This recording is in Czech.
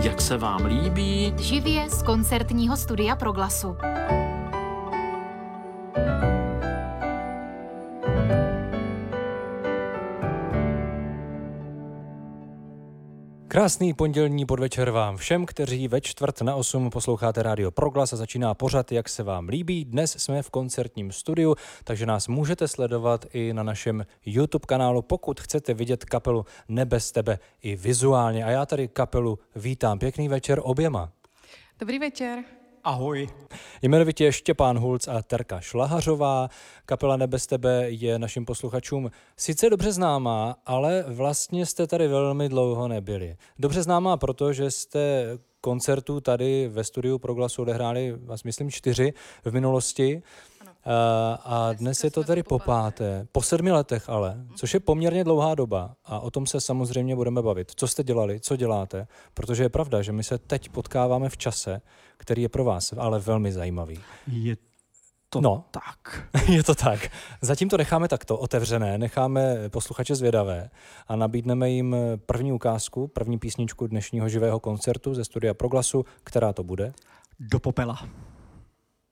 Jak se vám líbí? Živě z koncertního studia Proglasu. Krásný pondělní podvečer vám všem, kteří ve 7:45 posloucháte rádio Proglas a začíná pořad Jak se vám líbí. Dnes jsme v koncertním studiu, takže nás můžete sledovat i na našem YouTube kanálu, pokud chcete vidět kapelu Nebe z tebe i vizuálně. A já tady kapelu vítám. Pěkný večer oběma. Dobrý večer. Ahoj. Jmenovitě Štěpán Hulc a Terka Šlahařová. Kapela Nebe z tebe je našim posluchačům sice dobře známá, ale vlastně jste tady velmi dlouho nebyli. Dobře známá proto, že jste koncertů tady ve studiu Proglasu odehráli, myslím, 4 v minulosti. A dnes je to tady po 5. Po 7 letech ale, což je poměrně dlouhá doba a o tom se samozřejmě budeme bavit. Co jste dělali, co děláte, protože je pravda, že my se teď potkáváme v čase, který je pro vás ale velmi zajímavý. Je to tak. Je to tak. Zatím to necháme takto otevřené, necháme posluchače zvědavé a nabídneme jim první ukázku, první písničku dnešního živého koncertu ze studia Proglasu, která to bude. Do popela.